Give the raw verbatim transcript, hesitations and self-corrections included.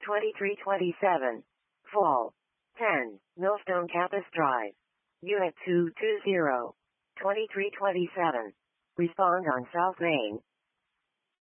twenty-three twenty-seven. Fall. ten. Millstone Campus Drive. Unit two two zero. twenty-three twenty-seven. Respond on South Main.